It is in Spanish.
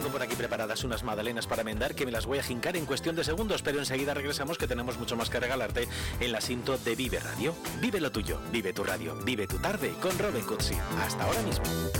tengo por aquí preparadas unas magdalenas para mendar que me las voy a jincar en cuestión de segundos, pero enseguida regresamos que tenemos mucho más que regalarte en la Sinto de Vive Radio. Vive lo tuyo, vive tu radio, vive tu tarde con Robin Cutsi. Hasta ahora mismo.